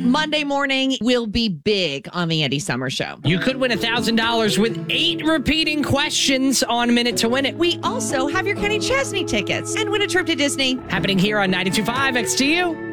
Monday morning will be big on the Andy Summer Show. You could win $1,000 with 8 repeating questions on Minute to Win It. We also have your Kenny Chesney tickets and win a trip to Disney. Happening here on 92.5 XTU.